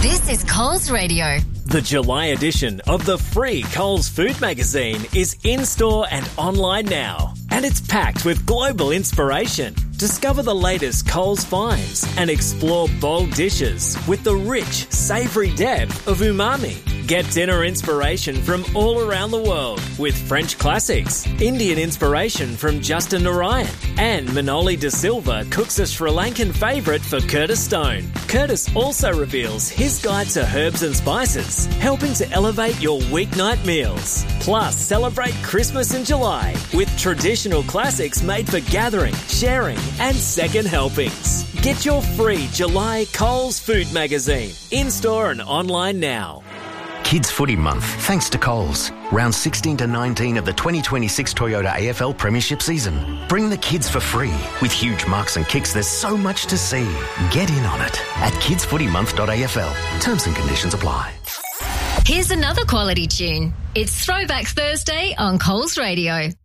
This is Coles Radio. The July edition of the free Coles Food Magazine is in-store and online now. And it's packed with global inspiration. Discover the latest Coles finds and explore bold dishes with the rich, savoury depth of umami. Get dinner inspiration from all around the world with French classics, Indian inspiration from Justin Narayan, and Manoli De Silva cooks a Sri Lankan favourite for Curtis Stone. Curtis also reveals his guide to herbs and spices, helping to elevate your weeknight meals. Plus, celebrate Christmas in July with traditional classics made for gathering, sharing, and second helpings. Get your free July Coles Food Magazine in-store and online now. Kids Footy Month, thanks to Coles. Round 16 to 19 of the 2026 Toyota AFL Premiership season. Bring the kids for free. With huge marks and kicks, there's so much to see. Get in on it at kidsfootymonth.afl. Terms and conditions apply. Here's another quality tune. It's Throwback Thursday on Coles Radio.